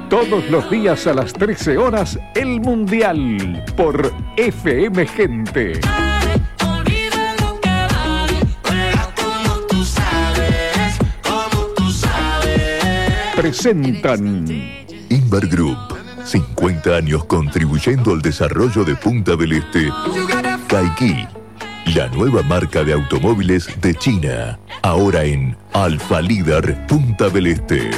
Todos los días a las 13 horas, el Mundial por FM Gente. Presentan Inver Group, 50 años contribuyendo al desarrollo de Punta del Este. Caiki, la nueva marca de automóviles de China, ahora en Alfa Líder Punta del Este.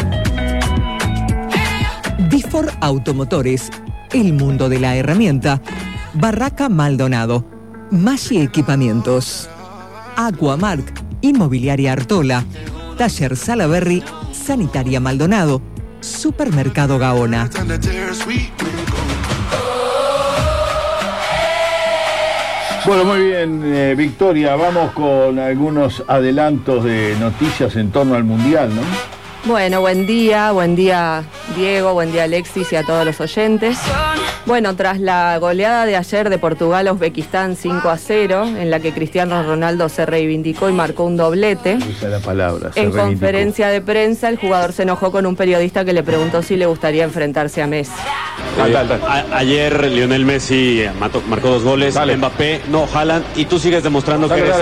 Bifor Automotores, el mundo de la herramienta. Barraca Maldonado, Maggi Equipamientos. Aquamark, Inmobiliaria Artola. Taller Salaberry, Sanitaria Maldonado. Supermercado Gaona. Bueno, muy bien, Victoria, vamos con algunos adelantos de noticias en torno al Mundial, ¿no? Bueno, buen día Diego, buen día Alexis y a todos los oyentes. Bueno, tras la goleada de ayer de Portugal a Uzbekistán 5-0, en la que Cristiano Ronaldo se reivindicó y marcó un doblete. Esa es la palabra, se en reivindicó. Conferencia de prensa, el jugador se enojó con un periodista que le preguntó si le gustaría enfrentarse a Messi. Ayer Lionel Messi marcó 2 goles, Mbappé, no, Haaland, y tú sigues demostrando que eres...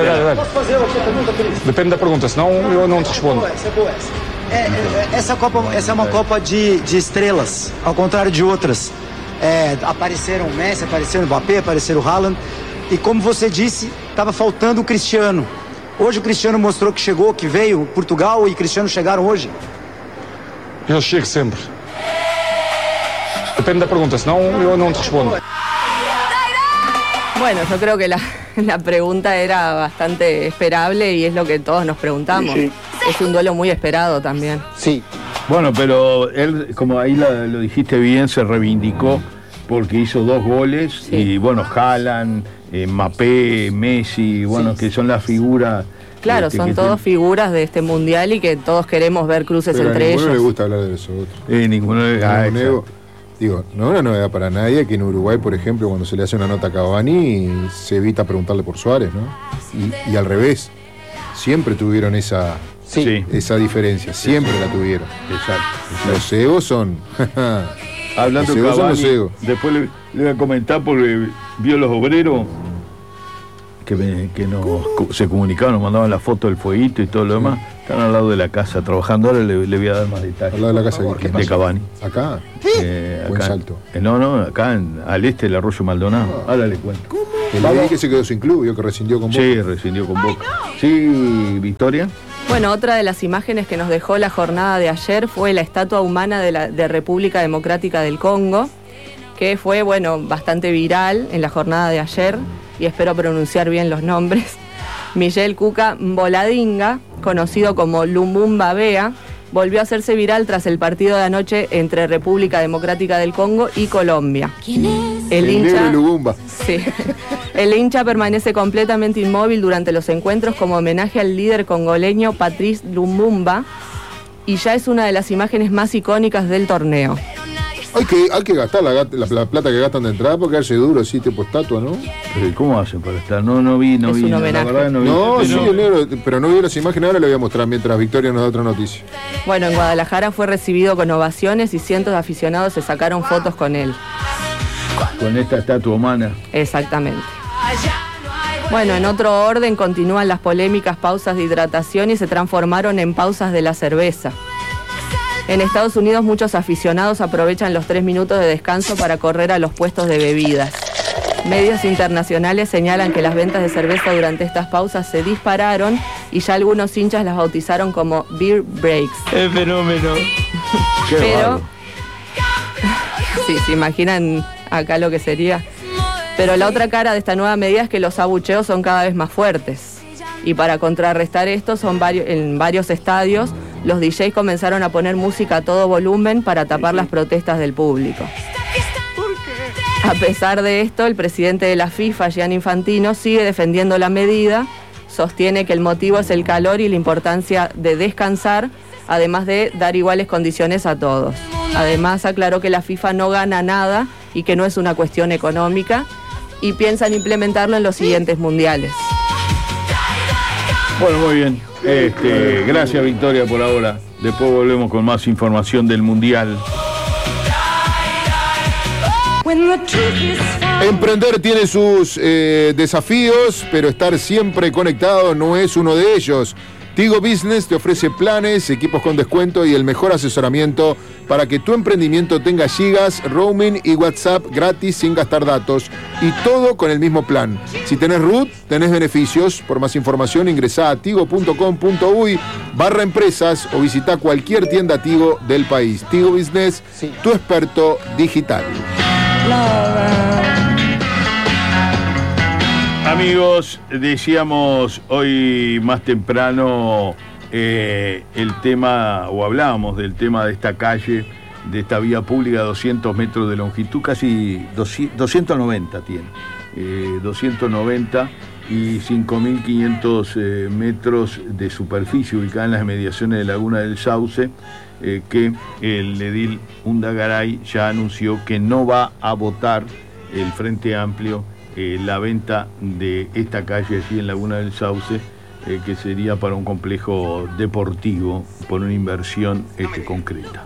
Depende da pergunta, senão eu não te respondo. Essa é uma Copa de estrelas, ao contrário de outras. Apareceram o Messi, apareceram o Mbappé, apareceram o Haaland. E como você disse, estava faltando o Cristiano. Hoje o Cristiano mostrou que chegou, que veio. Portugal e Cristiano chegaram hoje. Eu chego sempre. Depende da pergunta, senão eu não te respondo. Bueno, yo creo que la pregunta era bastante esperable y es lo que todos nos preguntamos. Sí. Es un duelo muy esperado también. Sí. Bueno, pero él, como ahí lo dijiste bien, se reivindicó porque hizo 2 goles. Sí. Y bueno, Haaland, Mbappé, Messi, bueno, sí, que son las figuras. Claro, son todos figuras de este mundial y que todos queremos ver cruces pero entre ellos. A ninguno le gusta hablar de eso. Ninguno le gusta. Digo, no es una novedad para nadie que en Uruguay, por ejemplo, cuando se le hace una nota a Cavani, se evita preguntarle por Suárez, ¿no? Y al revés, siempre tuvieron esa diferencia, siempre la tuvieron. Exacto. Los egos son... Hablando de Cavani, después le voy a comentar porque vio los obreros que se comunicaban, nos mandaban la foto del fueguito y todo lo demás. Están al lado de la casa trabajando. Ahora le voy a dar más detalles. ¿Al lado de la casa de Cavani? ¿Acá? Buen salto. No, acá al este del Arroyo Maldonado. Ahora le cuento. El Ley que se quedó sin club, vio que rescindió con Boca. Sí, rescindió con Boca. Sí, Victoria. Bueno, otra de las imágenes que nos dejó la jornada de ayer fue la estatua humana de República Democrática del Congo, que fue, bueno, bastante viral en la jornada de ayer, y espero pronunciar bien los nombres. Michel Kuka Mboladinga, conocido como Lumumba Bea, volvió a hacerse viral tras el partido de anoche entre República Democrática del Congo y Colombia. ¿Quién es? El hincha Lumumba. Sí. El hincha permanece completamente inmóvil durante los encuentros como homenaje al líder congoleño Patrice Lumumba, y ya es una de las imágenes más icónicas del torneo. Hay que gastar la plata que gastan de entrada porque hace duro así tipo estatua, ¿no? ¿Cómo hacen para estar? No vi. Un homenaje. La verdad no vi. Sí, el negro, pero no vi las imágenes, ahora le voy a mostrar mientras Victoria nos da otra noticia. Bueno, en Guadalajara fue recibido con ovaciones y cientos de aficionados se sacaron fotos con él. Con esta estatua humana. Exactamente. Bueno, en otro orden continúan las polémicas pausas de hidratación y se transformaron en pausas de la cerveza. En Estados Unidos muchos aficionados aprovechan los 3 minutos de descanso para correr a los puestos de bebidas. Medios internacionales señalan que las ventas de cerveza durante estas pausas se dispararon y ya algunos hinchas las bautizaron como beer breaks. ¡Es fenómeno! Pero, sí, se imaginan acá lo que sería. Pero la otra cara de esta nueva medida es que los abucheos son cada vez más fuertes. Y para contrarrestar esto, en varios estadios, los DJs comenzaron a poner música a todo volumen para tapar las protestas del público. A pesar de esto, el presidente de la FIFA, Gianni Infantino, sigue defendiendo la medida. Sostiene que el motivo es el calor y la importancia de descansar, además de dar iguales condiciones a todos. Además, aclaró que la FIFA no gana nada y que no es una cuestión económica, y piensan implementarlo en los siguientes mundiales. Bueno, muy bien. Gracias, Victoria, por ahora. Después volvemos con más información del Mundial. Emprender tiene sus desafíos, pero estar siempre conectado no es uno de ellos. Tigo Business te ofrece planes, equipos con descuento y el mejor asesoramiento para que tu emprendimiento tenga gigas, roaming y WhatsApp gratis sin gastar datos. Y todo con el mismo plan. Si tenés RUT, tenés beneficios. Por más información ingresá a tigo.com.uy/empresas o visita cualquier tienda Tigo del país. Tigo Business, tu experto digital. Amigos, decíamos hoy más temprano el tema, o hablábamos del tema de esta calle, de esta vía pública, 200 metros de longitud, casi 290 tiene, 290 y 5.500 metros de superficie, ubicada en las mediaciones de Laguna del Sauce, que el edil Undagaray ya anunció que no va a votar el Frente Amplio la venta de esta calle allí en Laguna del Sauce, que sería para un complejo deportivo por una inversión concreta.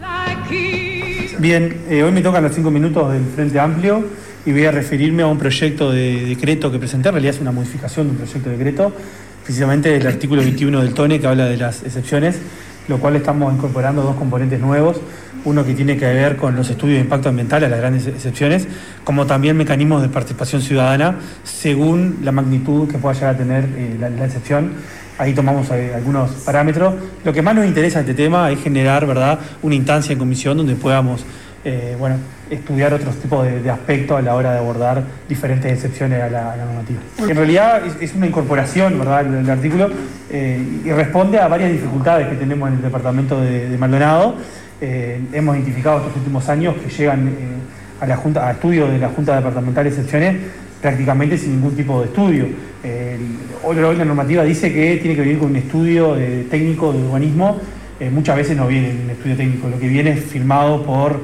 Bien, hoy me tocan los 5 minutos del Frente Amplio y voy a referirme a un proyecto de decreto que presenté. En realidad es una modificación de un proyecto de decreto, precisamente del artículo 21 del TONE, que habla de las excepciones, lo cual estamos incorporando 2 componentes nuevos. Uno que tiene que ver con los estudios de impacto ambiental a las grandes excepciones, como también mecanismos de participación ciudadana según la magnitud que pueda llegar a tener la excepción. Ahí tomamos algunos parámetros. Lo que más nos interesa de este tema es generar, ¿verdad?, una instancia en comisión donde podamos estudiar otros tipos de aspectos a la hora de abordar diferentes excepciones a la normativa. En realidad es una incorporación, ¿verdad?, el artículo y responde a varias dificultades que tenemos en el departamento de Maldonado. Hemos identificado estos últimos años que llegan a estudios de la Junta Departamental de Excepciones prácticamente sin ningún tipo de estudio. Hoy la normativa dice que tiene que venir con un estudio técnico de urbanismo. Muchas veces no viene un estudio técnico, lo que viene es firmado por,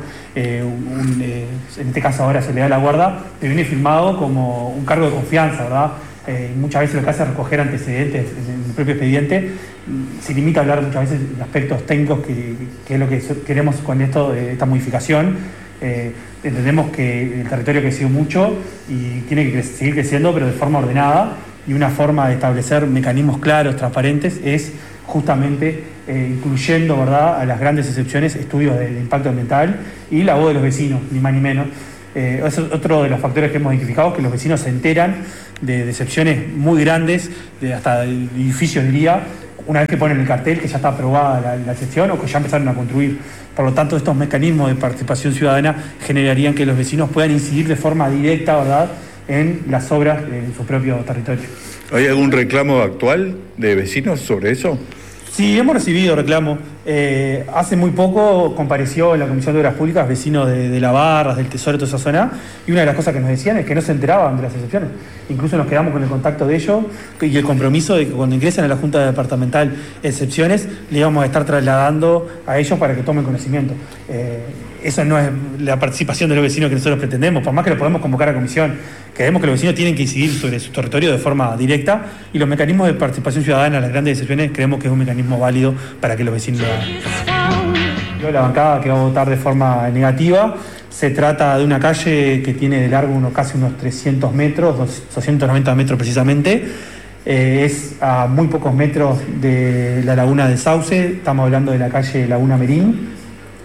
en este caso ahora se le da la guarda, pero viene firmado como un cargo de confianza, ¿verdad? Muchas veces lo que hace es recoger antecedentes en el propio expediente. Se limita a hablar muchas veces de aspectos técnicos, que es lo que queremos con esta modificación. Entendemos que el territorio ha crecido mucho y tiene que seguir creciendo, pero de forma ordenada, y una forma de establecer mecanismos claros, transparentes, es justamente incluyendo, ¿verdad?, a las grandes excepciones, estudios de impacto ambiental y la voz de los vecinos, ni más ni menos. Es otro de los factores que hemos identificado, que los vecinos se enteran de excepciones muy grandes, hasta de edificios, diría, una vez que ponen el cartel que ya está aprobada la excepción o que ya empezaron a construir. Por lo tanto, estos mecanismos de participación ciudadana generarían que los vecinos puedan incidir de forma directa, ¿verdad?, en las obras en su propio territorio. ¿Hay algún reclamo actual de vecinos sobre eso? Sí, hemos recibido reclamos. Hace muy poco compareció en la Comisión de Obras Públicas vecinos de La Barra, del Tesoro, de toda esa zona, y una de las cosas que nos decían es que no se enteraban de las excepciones. Incluso nos quedamos con el contacto de ellos y el compromiso de que cuando ingresen a la Junta Departamental excepciones, le íbamos a estar trasladando a ellos para que tomen conocimiento. Eso no es la participación de los vecinos que nosotros pretendemos, por más que lo podemos convocar a comisión. Creemos que los vecinos tienen que incidir sobre su territorio de forma directa, y los mecanismos de participación ciudadana, las grandes excepciones, creemos que es un mecanismo válido para que los vecinos lo hagan. La bancada que va a votar de forma negativa, se trata de una calle que tiene de largo casi unos 300 metros, 290 metros precisamente. Es a muy pocos metros de la Laguna del Sauce, estamos hablando de la calle Laguna Merín,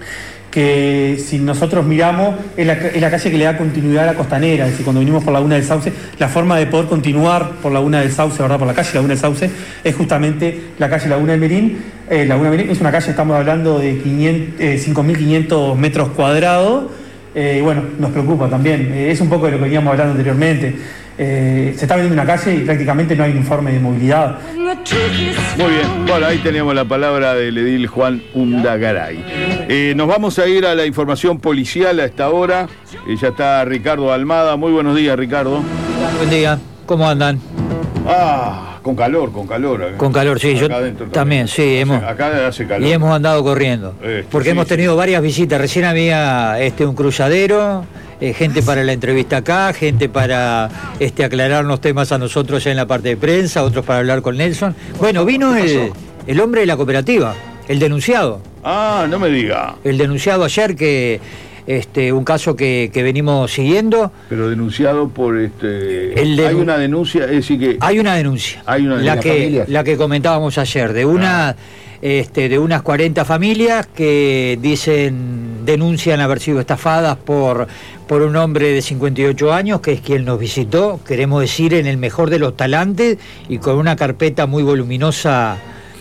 que si nosotros miramos es la calle que le da continuidad a la costanera. Es decir, cuando venimos por Laguna del Sauce, la forma de poder continuar por Laguna del Sauce, ¿verdad?, por la calle Laguna del Sauce, es justamente la calle Laguna del Merín. Laguna Merín es una calle, estamos hablando de 5.500 metros cuadrados. Bueno, nos preocupa también, es un poco de lo que veníamos hablando anteriormente. Se está vendiendo una calle y prácticamente no hay un informe de movilidad. Muy bien, bueno, ahí teníamos la palabra del edil Juan Undagaray. Nos vamos a ir a la información policial a esta hora. Ya está Ricardo Almada. Muy buenos días, Ricardo. Buen día, ¿cómo andan? Con calor. Acá. Con calor, sí, yo también, sí. Acá hace calor. Y hemos andado corriendo, porque hemos tenido varias visitas. Recién había un cruzadero, gente para la entrevista acá, gente para aclararnos temas a nosotros ya en la parte de prensa, otros para hablar con Nelson. Bueno, vino el hombre de la cooperativa, el denunciado. No me diga. El denunciado ayer que un caso que venimos siguiendo. Pero denunciado por hay una denuncia, es decir que hay una denuncia. La que comentábamos ayer, de unas 40 familias que denuncian haber sido estafadas por un hombre de 58 años, que es quien nos visitó, queremos decir, en el mejor de los talantes, y con una carpeta muy voluminosa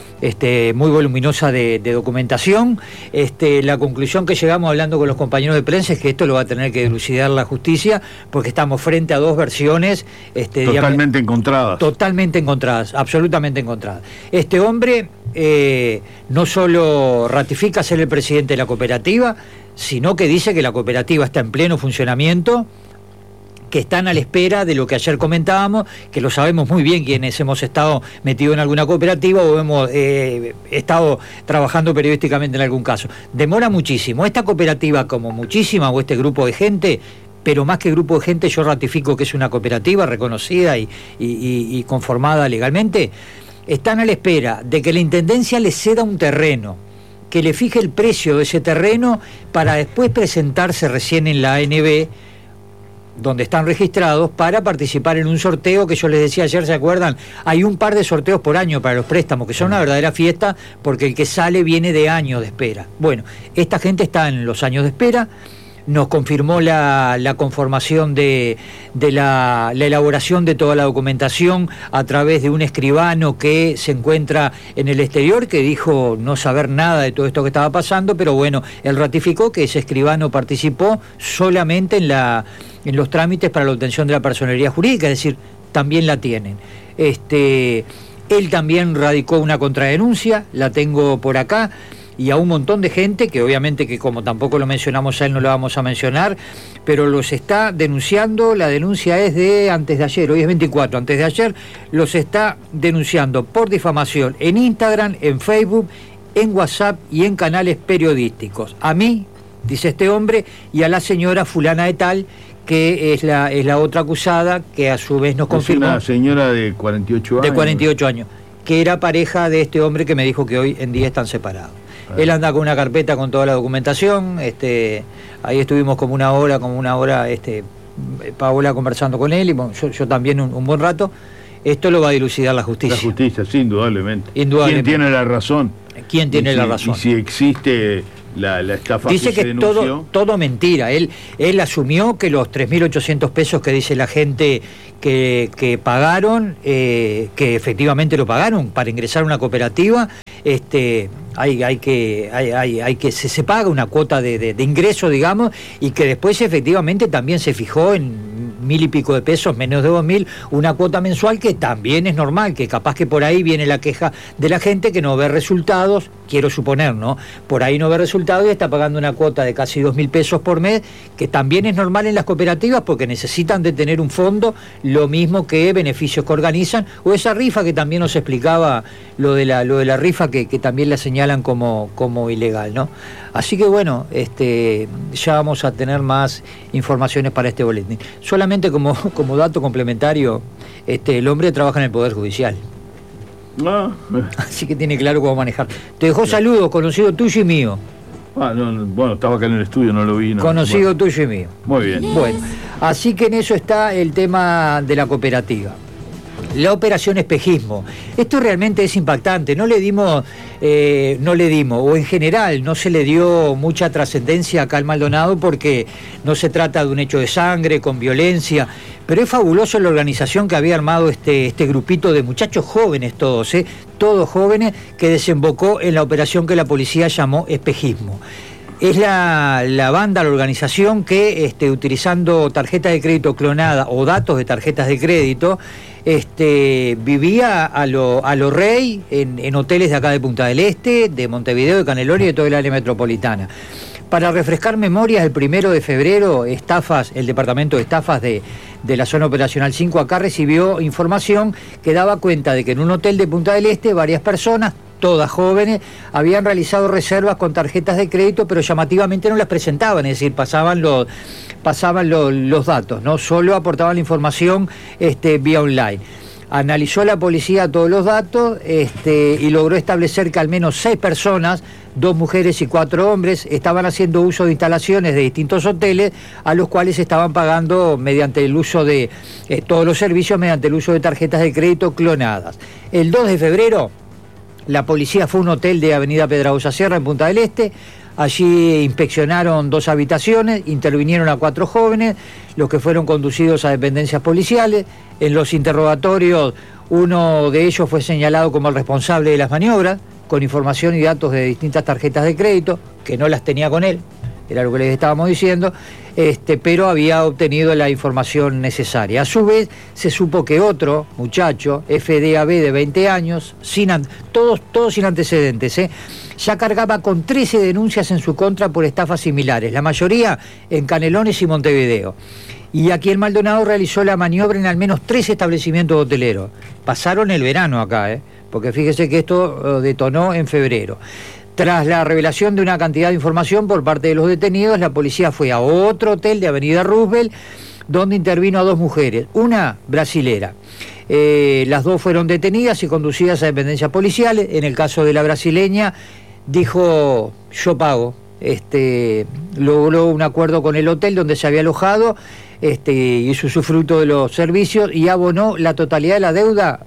de documentación. La conclusión que llegamos hablando con los compañeros de prensa es que esto lo va a tener que dilucidar la justicia, porque estamos frente a dos versiones totalmente encontradas. Totalmente encontradas, absolutamente encontradas. Este hombre no solo ratifica ser el presidente de la cooperativa, sino que dice que la cooperativa está en pleno funcionamiento, que están a la espera de lo que ayer comentábamos, que lo sabemos muy bien quienes hemos estado metidos en alguna cooperativa o hemos estado trabajando periodísticamente en algún caso. Demora muchísimo. Esta cooperativa, como muchísima, o este grupo de gente, pero más que grupo de gente, yo ratifico que es una cooperativa reconocida y conformada legalmente, están a la espera de que la Intendencia les ceda un terreno, que le fije el precio de ese terreno para después presentarse recién en la ANB, donde están registrados, para participar en un sorteo que yo les decía ayer, ¿se acuerdan? Hay un par de sorteos por año para los préstamos, que son una verdadera fiesta, porque el que sale viene de años de espera. Bueno, esta gente está en los años de espera. Nos confirmó la conformación de la elaboración de toda la documentación a través de un escribano que se encuentra en el exterior, que dijo no saber nada de todo esto que estaba pasando, pero bueno, él ratificó que ese escribano participó solamente en los trámites para la obtención de la personería jurídica, es decir, también la tienen. Él también radicó una contradenuncia, la tengo por acá, y a un montón de gente que obviamente, que como tampoco lo mencionamos a él, no lo vamos a mencionar, pero los está denunciando. La denuncia es de antes de ayer, hoy es 24, antes de ayer los está denunciando por difamación en Instagram, en Facebook, en WhatsApp y en canales periodísticos. A mí, dice este hombre, y a la señora fulana de tal, que es la otra acusada, que a su vez nos confirmó. Es una señora de 48 años. De 48 años, que era pareja de este hombre que me dijo que hoy en día están separados. Él anda con una carpeta con toda la documentación, ahí estuvimos como una hora, Paola conversando con él, y bueno, yo también un buen rato. Esto lo va a dilucidar la justicia. La justicia, sí, indudablemente. ¿Quién tiene la razón? ¿Quién tiene la razón? Y si existe la estafa dice que se denunció. Todo mentira. Él asumió que los 3.800 pesos que dice la gente que pagaron, que efectivamente lo pagaron para ingresar a una cooperativa, se paga una cuota de ingreso, digamos, y que después efectivamente también se fijó en 1.000 y pico de pesos, menos de 2.000, una cuota mensual, que también es normal, que capaz que por ahí viene la queja de la gente que no ve resultados, quiero suponer, ¿no? Por ahí no ve resultados y está pagando una cuota de casi 2.000 pesos por mes, que también es normal en las cooperativas porque necesitan de tener un fondo, lo mismo que beneficios que organizan, o esa rifa que también nos explicaba, lo de la rifa que también la señalan como ilegal, ¿no? Así que bueno, ya vamos a tener más informaciones para este boletín. Solamente como dato complementario, el hombre trabaja en el Poder Judicial. Así que tiene claro cómo manejar. Te dejó saludos, conocido tuyo y mío. Bueno, estaba acá en el estudio, no lo vi. Conocido tuyo y mío. Muy bien. Bueno, así que en eso está el tema de la cooperativa. La operación espejismo. Esto realmente es impactante. No le dimos, o en general no se le dio mucha trascendencia acá al Maldonado, porque no se trata de un hecho de sangre, con violencia, pero es fabuloso la organización que había armado este grupito de muchachos jóvenes, todos jóvenes, que desembocó en la operación que la policía llamó espejismo. Es la banda, la organización que, utilizando tarjetas de crédito clonadas o datos de tarjetas de crédito, vivía a lo rey en hoteles de acá de Punta del Este, de Montevideo, de Canelones y de todo el área metropolitana. Para refrescar memorias, el 1 de febrero, el departamento de estafas de la zona operacional 5 acá recibió información que daba cuenta de que en un hotel de Punta del Este varias personas, todas jóvenes, habían realizado reservas con tarjetas de crédito, pero llamativamente no las presentaban, es decir, pasaban los datos, no solo aportaban la información vía online. Analizó la policía todos los datos y logró establecer que al menos 6 personas, 2 mujeres y 4 hombres, estaban haciendo uso de instalaciones de distintos hoteles a los cuales estaban pagando mediante el uso de todos los servicios, mediante el uso de tarjetas de crédito clonadas. El 2 de febrero, la policía fue a un hotel de Avenida Pedragosa Sierra en Punta del Este. Allí inspeccionaron 2 habitaciones, intervinieron a 4 jóvenes, los que fueron conducidos a dependencias policiales. En los interrogatorios, uno de ellos fue señalado como el responsable de las maniobras, con información y datos de distintas tarjetas de crédito, que no las tenía con él, era lo que les estábamos diciendo, pero había obtenido la información necesaria. A su vez, se supo que otro muchacho, FDAB de 20 años, todos sin antecedentes, ya cargaba con 13 denuncias en su contra por estafas similares, la mayoría en Canelones y Montevideo. Y aquí en Maldonado realizó la maniobra en al menos 3 establecimientos hoteleros. Pasaron el verano acá, porque fíjese que esto detonó en febrero. Tras la revelación de una cantidad de información por parte de los detenidos, la policía fue a otro hotel de Avenida Roosevelt, donde intervino a 2 mujeres, una brasilera. Las 2 fueron detenidas y conducidas a dependencias policiales. En el caso de la brasileña, dijo, yo pago. Logró un acuerdo con el hotel donde se había alojado, hizo usufructo de los servicios y abonó la totalidad de la deuda,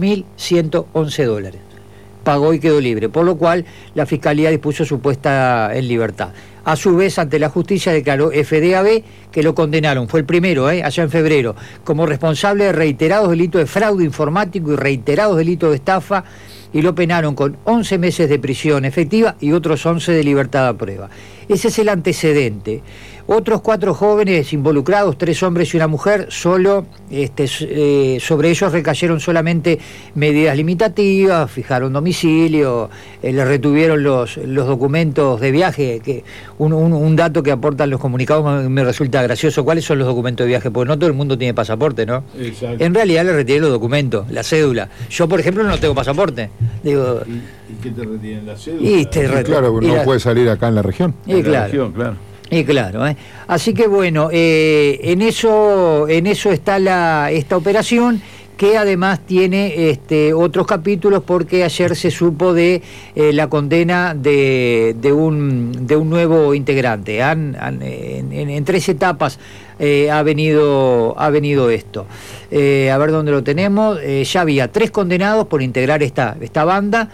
$2.111. Pagó y quedó libre, por lo cual la Fiscalía dispuso su puesta en libertad. A su vez, ante la justicia declaró FDAB que lo condenaron, fue el primero, allá en febrero, como responsable de reiterados delitos de fraude informático y reiterados delitos de estafa, y lo penaron con 11 meses de prisión efectiva y otros 11 de libertad a prueba. Ese es el antecedente. Otros 4 jóvenes involucrados, 3 hombres y una mujer, solo sobre ellos recayeron solamente medidas limitativas, fijaron domicilio, les retuvieron los documentos de viaje, que un dato que aportan los comunicados me resulta gracioso. ¿Cuáles son los documentos de viaje? Porque no todo el mundo tiene pasaporte, ¿no? Exacto. En realidad les retienen los documentos, la cédula. Yo, por ejemplo, no tengo pasaporte. Digo, ¿Y qué te retienen la cédula? Claro, no puede salir acá en la región. Claro. Claro, así que bueno, en eso está esta operación, que además tiene otros capítulos, porque ayer se supo de la condena de un nuevo integrante. En 3 etapas ha venido esto. A ver dónde lo tenemos. Ya había 3 condenados por integrar esta banda.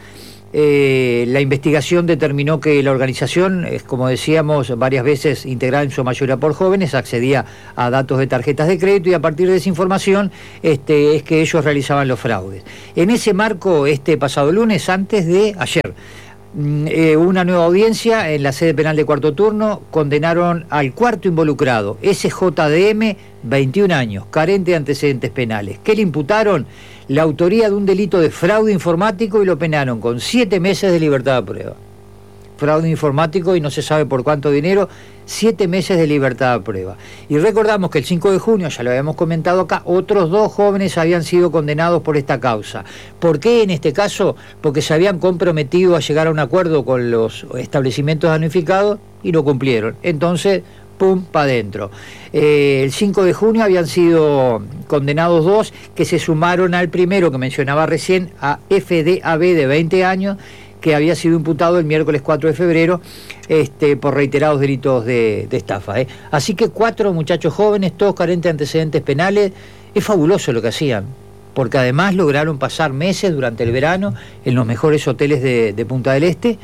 La investigación determinó que la organización, como decíamos varias veces, integrada en su mayoría por jóvenes, accedía a datos de tarjetas de crédito, y a partir de esa información es que ellos realizaban los fraudes. En ese marco, pasado lunes, antes de ayer, una nueva audiencia en la sede penal de Cuarto Turno, condenaron al 4º involucrado, SJDM, 21 años, carente de antecedentes penales. ¿Qué le imputaron? La autoría de un delito de fraude informático, y lo penaron con 7 meses de libertad a prueba. Fraude informático y no se sabe por cuánto dinero, 7 meses de libertad a prueba. Y recordamos que el 5 de junio, ya lo habíamos comentado acá, otros 2 jóvenes habían sido condenados por esta causa. ¿Por qué en este caso? Porque se habían comprometido a llegar a un acuerdo con los establecimientos damnificados y no cumplieron. Entonces, pum, para adentro. El 5 de junio habían sido condenados 2, que se sumaron al primero que mencionaba recién, a FDAB de 20 años, que había sido imputado el miércoles 4 de febrero por reiterados delitos de estafa. Así que 4 muchachos jóvenes, todos carentes de antecedentes penales. Es fabuloso lo que hacían, porque además lograron pasar meses durante el verano en los mejores hoteles de Punta del Este,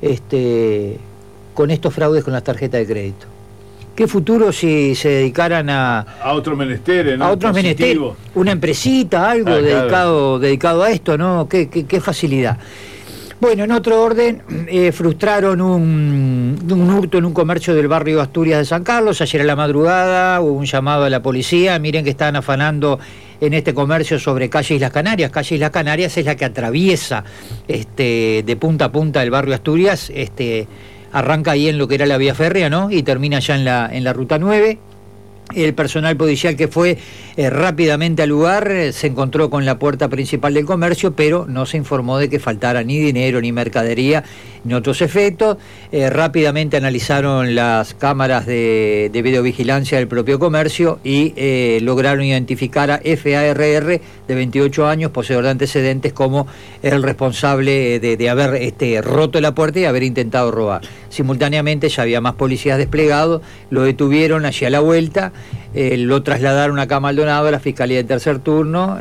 con estos fraudes con las tarjetas de crédito. ¿Qué futuro si se dedicaran a otros menesteres, ¿no? A otros menesteres, una empresita, algo dedicado a esto, ¿no? Qué facilidad. Bueno, en otro orden, frustraron un hurto en un comercio del barrio Asturias de San Carlos. Ayer a la madrugada hubo un llamado a la policía. Miren que estaban afanando en este comercio sobre calle Islas Canarias. Calle Islas Canarias es la que atraviesa de punta a punta el barrio Asturias. Arranca ahí en lo que era la vía férrea, ¿no? Y termina ya en la ruta 9. El personal policial que fue rápidamente al lugar se encontró con la puerta principal del comercio, pero no se informó de que faltara ni dinero, ni mercadería, ni otros efectos. Rápidamente analizaron las cámaras de videovigilancia del propio comercio y lograron identificar a FARR, de 28 años, poseedor de antecedentes, como el responsable de haber roto la puerta y haber intentado robar. Simultáneamente ya había más policías desplegados, lo detuvieron allí a la vuelta, lo trasladaron acá a Maldonado, a la Fiscalía de Tercer Turno,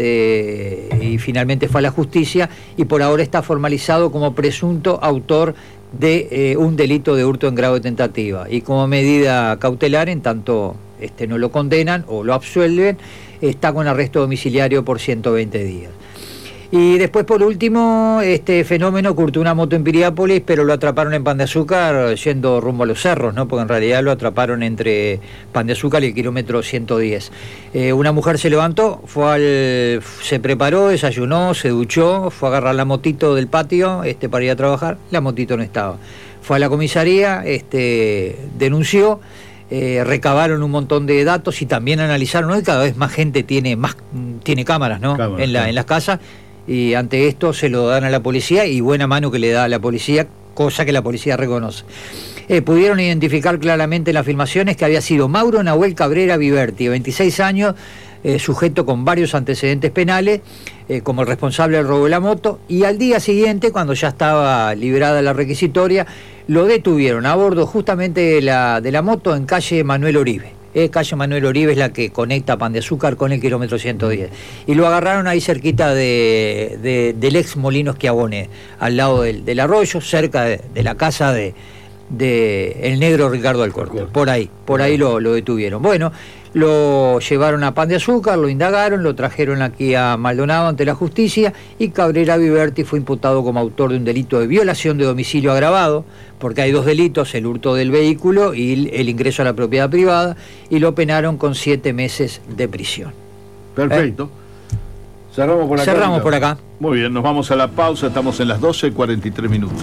y finalmente fue a la justicia, y por ahora está formalizado como presunto autor de un delito de hurto en grado de tentativa. Y como medida cautelar, en tanto no lo condenan o lo absuelven, está con arresto domiciliario por 120 días. Y después, por último, este fenómeno ocultó una moto en Piriápolis, pero lo atraparon en Pan de Azúcar yendo rumbo a los cerros, ¿no? Porque en realidad lo atraparon entre Pan de Azúcar y el kilómetro 110. Una mujer se levantó, se preparó, desayunó, se duchó, fue a agarrar la motito del patio para ir a trabajar, la motito no estaba. Fue a la comisaría, denunció, recabaron un montón de datos y también analizaron, ¿no? Y cada vez más gente tiene cámaras, ¿no? En las casas. Y ante esto se lo dan a la policía, y buena mano que le da a la policía, cosa que la policía reconoce. Pudieron identificar claramente en las filmaciones que había sido Mauro Nahuel Cabrera Viverti, 26 años, sujeto con varios antecedentes penales, como el responsable del robo de la moto, y al día siguiente, cuando ya estaba liberada la requisitoria, lo detuvieron a bordo justamente de la moto en calle Manuel Oribe. Calle Manuel Oribe es la que conecta Pan de Azúcar con el kilómetro 110. Y lo agarraron ahí cerquita del ex Molinos Schiavone, al lado del arroyo, cerca de la casa de el negro Ricardo Alcorta. Por ahí lo detuvieron. Bueno, lo llevaron a Pan de Azúcar, lo indagaron, lo trajeron aquí a Maldonado ante la justicia, y Cabrera Viverti fue imputado como autor de un delito de violación de domicilio agravado, porque hay dos delitos, el hurto del vehículo y el ingreso a la propiedad privada, y lo penaron con 7 meses de prisión. Perfecto. Cerramos por acá. Cerramos por acá. Muy bien, nos vamos a la pausa, estamos en las 12:43 minutos.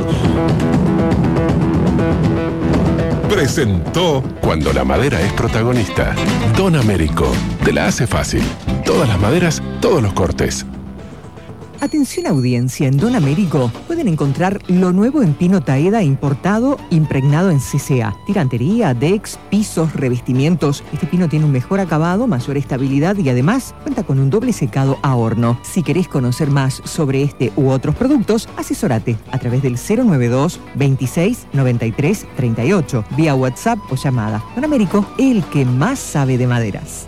Presentó Cuando la madera es protagonista. Don Américo, te la hace fácil. Todas las maderas, todos los cortes. Atención audiencia, en Don Américo pueden encontrar lo nuevo en pino taeda importado, impregnado en CCA. Tirantería, decks, pisos, revestimientos. Este pino tiene un mejor acabado, mayor estabilidad y además cuenta con un doble secado a horno. Si querés conocer más sobre este u otros productos, asesórate a través del 092 26 93 38, vía WhatsApp o llamada. Don Américo, el que más sabe de maderas.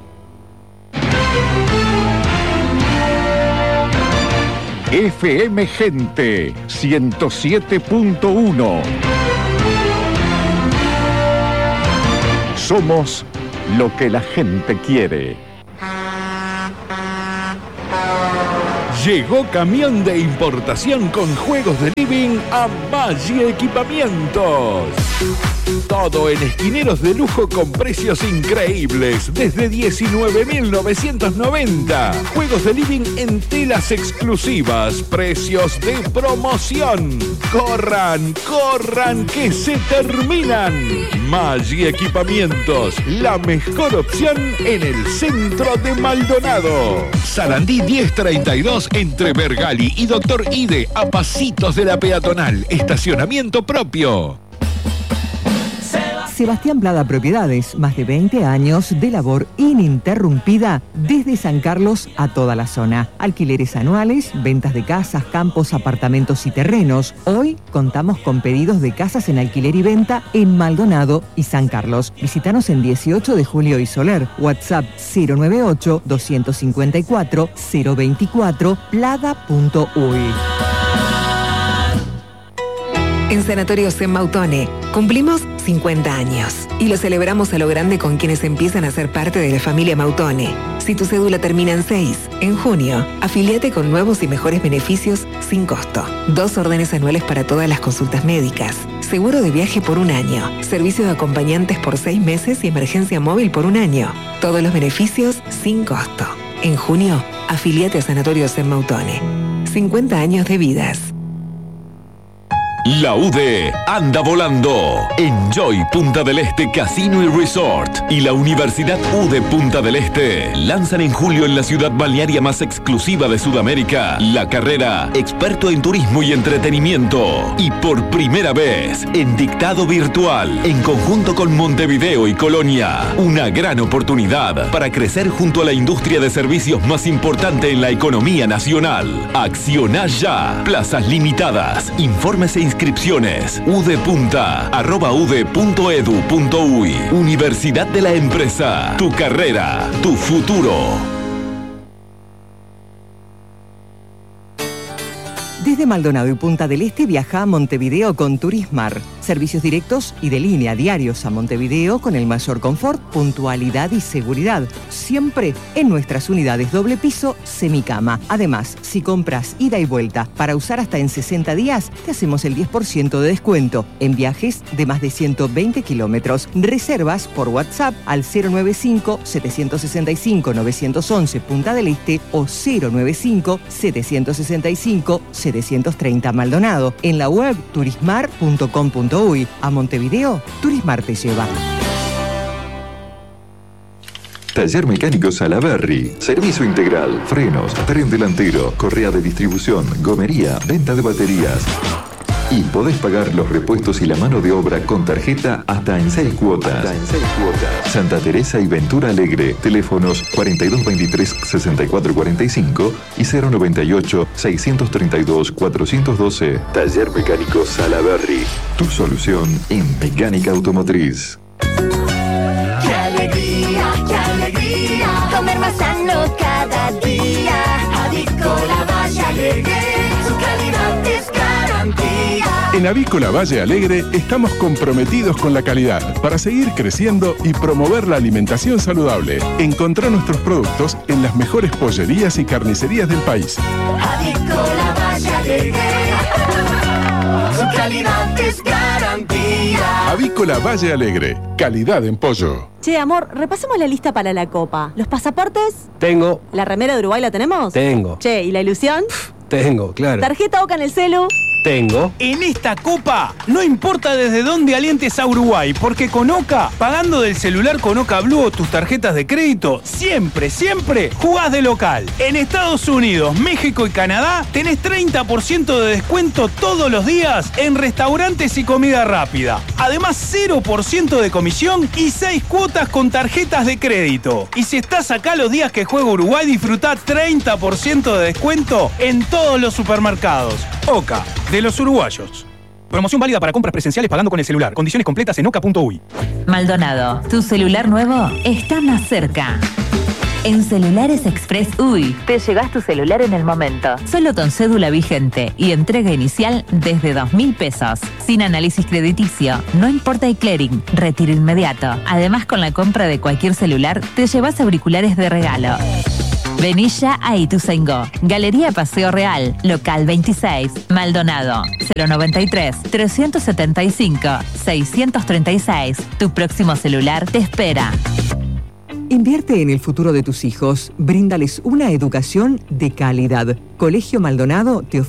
FM Gente 107.1. Somos lo que la gente quiere. Llegó camión de importación con juegos de living a Maggi Equipamientos. Todo en esquineros de lujo con precios increíbles, desde 19.990. Juegos de living en telas exclusivas, precios de promoción. ¡Corran, corran, que se terminan! Maggi Equipamientos, la mejor opción en el centro de Maldonado. Sarandí 1032 entre Bergali y Doctor Ide, a pasitos de la peatonal. Estacionamiento propio. Sebastián Plada Propiedades, más de 20 años de labor ininterrumpida desde San Carlos a toda la zona. Alquileres anuales, ventas de casas, campos, apartamentos y terrenos. Hoy contamos con pedidos de casas en alquiler y venta en Maldonado y San Carlos. Visítanos en 18 de Julio y Soler. WhatsApp 098-254-024, plada.uy. En Sanatorio Zen Mautone cumplimos 50 años y lo celebramos a lo grande con quienes empiezan a ser parte de la familia Mautone. Si tu cédula termina en 6, en junio, afíliate con nuevos y mejores beneficios sin costo. 2 órdenes anuales para todas las consultas médicas, seguro de viaje por 1 año, servicio de acompañantes por 6 meses y emergencia móvil por 1 año. Todos los beneficios sin costo. En junio, afíliate a Sanatorio Zen Mautone. 50 años de vidas. La UDE anda volando. Enjoy Punta del Este Casino y Resort y la Universidad UDE Punta del Este lanzan en julio en la ciudad balnearia más exclusiva de Sudamérica la carrera Experto en Turismo y Entretenimiento. Y por primera vez en dictado virtual, en conjunto con Montevideo y Colonia, una gran oportunidad para crecer junto a la industria de servicios más importante en la economía nacional. Acciona ya. Plazas limitadas. Informes e inscripciones. udepunta@ude.edu.uy. Universidad de la Empresa. Tu carrera, tu futuro. Desde Maldonado y Punta del Este viaja a Montevideo con Turismar. Servicios directos y de línea diarios a Montevideo con el mayor confort, puntualidad y seguridad. Siempre en nuestras unidades doble piso, semicama. Además, si compras ida y vuelta para usar hasta en 60 días, te hacemos el 10% de descuento en viajes de más de 120 kilómetros. Reservas por WhatsApp al 095-765-911 Punta del Este o 095-765-730 Maldonado. En la web turismar.com.uy. A Montevideo, Turismar te lleva. Taller Mecánico Salaberry. Servicio integral, frenos, tren delantero, correa de distribución, gomería, venta de baterías. Y podés pagar los repuestos y la mano de obra con tarjeta hasta en 6 cuotas. Santa Teresa y Ventura Alegre. Teléfonos 4223-6445 y 098-632-412. Taller Mecánico Salaberry. Tu solución en mecánica automotriz. ¡Qué alegría, qué alegría! Comer más sano cada día. Avícola Valle Alegre, su calidad es garantía. En Avícola Valle Alegre estamos comprometidos con la calidad para seguir creciendo y promover la alimentación saludable. Encontrá nuestros productos en las mejores pollerías y carnicerías del país. Avícola Valle Alegre, su calidad es garantía. Avícola Valle Alegre, calidad en pollo. Che, amor, repasemos la lista para la Copa. ¿Los pasaportes? Tengo. ¿La remera de Uruguay la tenemos? Tengo. Che, ¿y la ilusión? Tengo, claro. ¿Tarjeta Oca en el celu? Tengo. En esta Copa, no importa desde dónde alientes a Uruguay, porque con Oca, pagando del celular con Oca Blue o tus tarjetas de crédito, siempre, siempre jugás de local. En Estados Unidos, México y Canadá, tenés 30% de descuento todos los días en restaurantes y comida rápida. Además, 0% de comisión y 6 cuotas con tarjetas de crédito. Y si estás acá los días que juega Uruguay, disfrutá 30% de descuento en todos los supermercados. Oca, de los uruguayos. Promoción válida para compras presenciales pagando con el celular. Condiciones completas en oca.uy. Maldonado, tu celular nuevo está más cerca. En Celulares Express UI te llevas tu celular en el momento. Solo con cédula vigente y entrega inicial desde 2.000 pesos. Sin análisis crediticio, no importa el clearing, retiro inmediato. Además, con la compra de cualquier celular, te llevas auriculares de regalo. Vení ya a Ituzaingó, Galería Paseo Real, local 26, Maldonado, 093-375-636. Tu próximo celular te espera. Invierte en el futuro de tus hijos. Bríndales una educación de calidad. Colegio Maldonado te ofrece